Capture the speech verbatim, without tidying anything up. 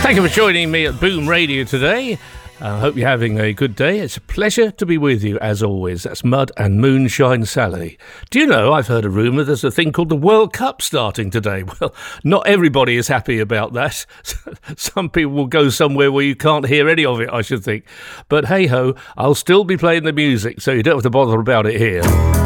Thank you for joining me at Boom Radio today. I uh, hope you're having a good day. It's a pleasure to be with you, as always. That's Mud and Moonshine Sally. Do you know, I've heard a rumour there's a thing called the World Cup starting today. Well, not everybody is happy about that. Some people will go somewhere where you can't hear any of it, I should think. But hey-ho, I'll still be playing the music, so you don't have to bother about it here.